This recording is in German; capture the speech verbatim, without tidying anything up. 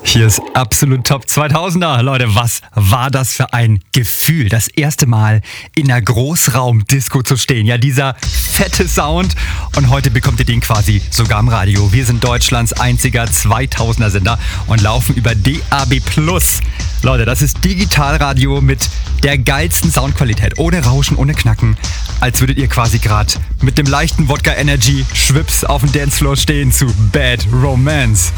Hier ist absolut Top zweitausender. Leute, was war das für ein Gefühl, das erste Mal in einer Großraumdisco zu stehen. Ja, dieser fette Sound. Und heute bekommt ihr den quasi sogar im Radio. Wir sind Deutschlands einziger zweitausender-Sender und laufen über D A B plus. Leute, das ist Digitalradio mit der geilsten Soundqualität. Ohne Rauschen, ohne Knacken. Als würdet ihr quasi gerade mit dem leichten Wodka Energy Schwips auf dem Dancefloor stehen zu Bad Romance.